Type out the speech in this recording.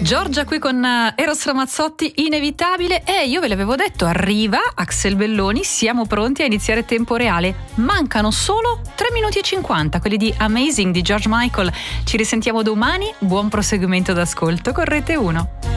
Giorgia qui con Eros Ramazzotti, Inevitabile. Io ve l'avevo detto, arriva Axel Belloni, siamo pronti a iniziare Tempo Reale. Mancano solo 3 minuti e 50, quelli di Amazing di George Michael. Ci risentiamo domani, buon proseguimento d'ascolto con Rete 1.